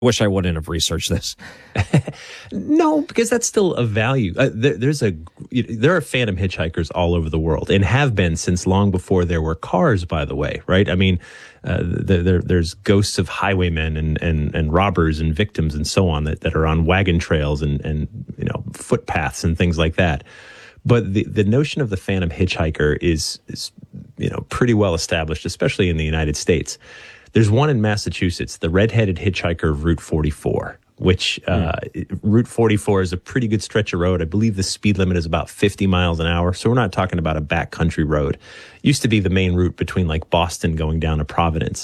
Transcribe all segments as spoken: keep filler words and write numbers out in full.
Wish I wouldn't have researched this. No, because that's still a value. Uh, there, there's a there are phantom hitchhikers all over the world, and have been since long before there were cars. By the way, right? I mean, uh, there, there, there's ghosts of highwaymen and, and, and robbers and victims and so on that, that are on wagon trails and and you know footpaths and things like that. But the, the notion of the phantom hitchhiker is is you know pretty well established, especially in the United States. There's one in Massachusetts, the red-headed hitchhiker of Route forty-four, which uh, mm. Route forty-four is a pretty good stretch of road. I believe the speed limit is about fifty miles an hour, so we're not talking about a backcountry road. Used to be the main route between like Boston going down to Providence.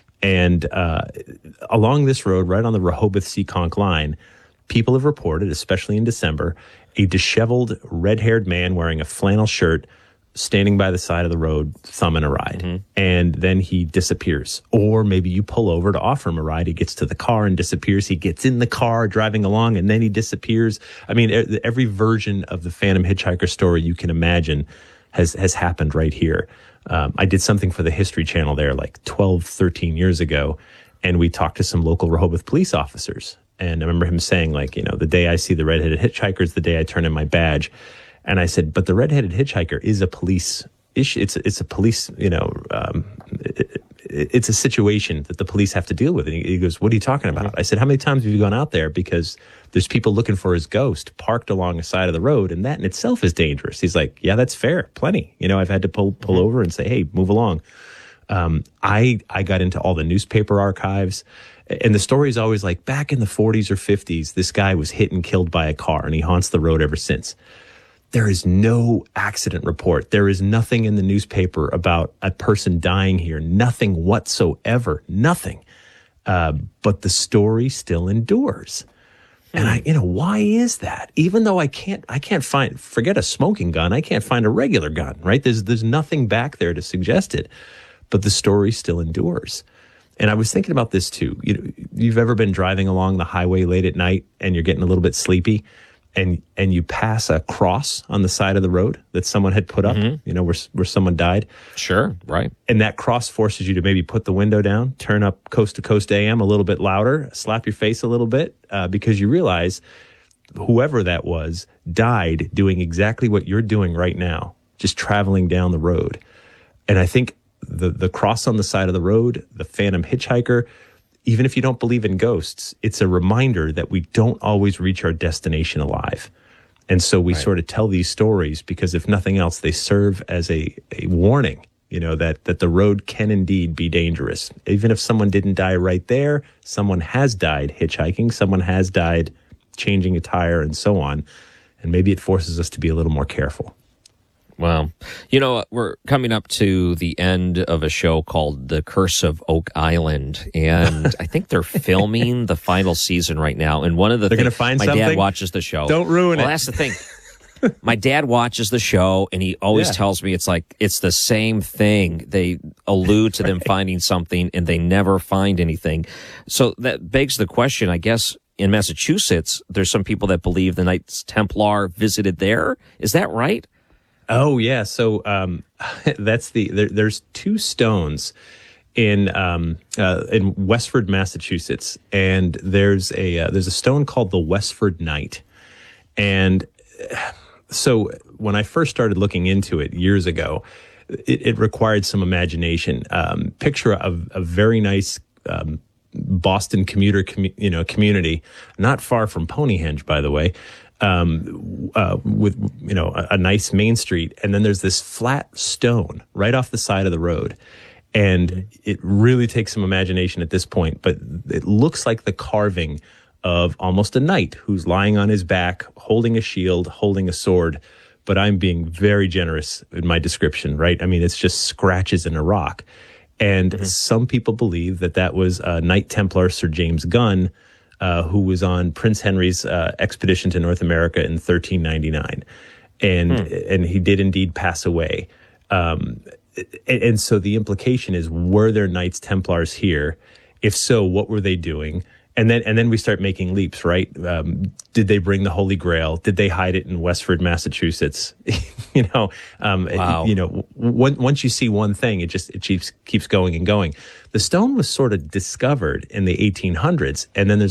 And uh, along this road, right on the Rehoboth-Seekonk line, people have reported, especially in December, a disheveled, red-haired man wearing a flannel shirt standing by the side of the road, thumbing a ride. Mm-hmm. And then he disappears. Or maybe you pull over to offer him a ride. He gets to the car and disappears. He gets in the car driving along and then he disappears. I mean, every version of the phantom hitchhiker story you can imagine has, has happened right here. Um, I did something for the History Channel there like twelve, thirteen years ago. And we talked to some local Rehoboth police officers. And I remember him saying, like, you know, the day I see the red-headed hitchhiker is the day I turn in my badge. And I said, but the red-headed hitchhiker is a police issue. It's it's a police, you know, um, it, it, it's a situation that the police have to deal with. And he, he goes, what are you talking about? Mm-hmm. I said, how many times have you gone out there? Because there's people looking for his ghost parked along the side of the road, and that in itself is dangerous. He's like, yeah, that's fair. Plenty. You know, I've had to pull pull mm-hmm. over and say, hey, move along. Um, I I got into all the newspaper archives. And the story is always like, back in the forties or fifties, this guy was hit and killed by a car, and he haunts the road ever since. There is no accident report. There is nothing in the newspaper about a person dying here. Nothing whatsoever. Nothing. Uh, but the story still endures. And I, you know, why is that? Even though I can't, I can't find, forget a smoking gun, I can't find a regular gun, right? There's, there's nothing back there to suggest it. But the story still endures. And I was thinking about this too. You know, you've ever been driving along the highway late at night and you're getting a little bit sleepy? And and you pass a cross on the side of the road that someone had put up, mm-hmm. you know, where where someone died. Sure, right. And that cross forces you to maybe put the window down, turn up Coast to Coast A M a little bit louder, slap your face a little bit, uh, because you realize whoever that was died doing exactly what you're doing right now, just traveling down the road. And I think the the cross on the side of the road, the phantom hitchhiker, even if you don't believe in ghosts, it's a reminder that we don't always reach our destination alive. And so we right. sort of tell these stories because if nothing else, they serve as a, a warning, you know, that, that the road can indeed be dangerous. Even if someone didn't die right there, someone has died hitchhiking, someone has died changing a tire and so on. And maybe it forces us to be a little more careful. Wow. You know, we're coming up to the end of a show called The Curse of Oak Island, and I think they're filming the final season right now. And one of the they're things, going to find my something? dad watches the show. Don't ruin well, it. Well, that's the thing. My dad watches the show, and he always yeah. tells me it's like it's the same thing. They allude to right. them finding something, and they never find anything. So that begs the question, I guess. In Massachusetts, there's some people that believe the Knights Templar visited there. Is that right? Oh, yeah. So um, that's the there, there's two stones in um, uh, in Westford, Massachusetts, and there's a uh, there's a stone called the Westford Knight. And so when I first started looking into it years ago, it, it required some imagination. Um, picture of a very nice um, Boston commuter commu- you know community, not far from Ponyhenge, by the way. Um, uh, with, you know, a, a nice main street. And then there's this flat stone right off the side of the road. And it really takes some imagination at this point, but it looks like the carving of almost a knight who's lying on his back, holding a shield, holding a sword. But I'm being very generous in my description, right? I mean, it's just scratches in a rock. And mm-hmm. some people believe that that was uh, Knight Templar Sir James Gunn, Uh, who was on Prince Henry's uh, expedition to North America in thirteen ninety-nine. And hmm. and he did indeed pass away. Um, and, and so the implication is, were there Knights Templars here? If so, what were they doing? And then and then we start making leaps, right? Um, did they bring the Holy Grail? Did they hide it in Westford, Massachusetts? You know, um, Wow. you know, w- once you see one thing, it just it keeps keeps going and going. The stone was sort of discovered in the eighteen hundreds, and then there's